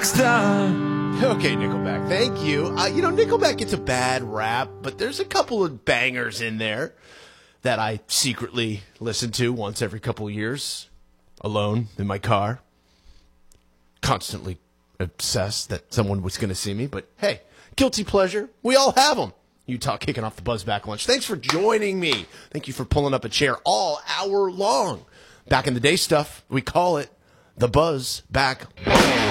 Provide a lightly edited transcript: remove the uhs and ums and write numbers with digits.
next time. Okay, Nickelback, thank you. Nickelback gets a bad rap, but there's a couple of bangers in there that I secretly listen to once every couple of years, alone in my car, constantly obsessed that someone was going to see me. But hey, guilty pleasure, we all have them. Utah kicking off the Buzz Back Lunch. Thanks for joining me. Thank you for pulling up a chair all hour long. Back in the day stuff, we call it the Buzz Back Lunch.